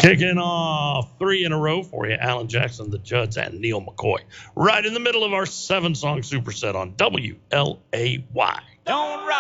Kicking off 3 in a row for you, Alan Jackson, the Judds, and Neil McCoy. Right in the middle of our 7-song superset on WLAY. Don't rock.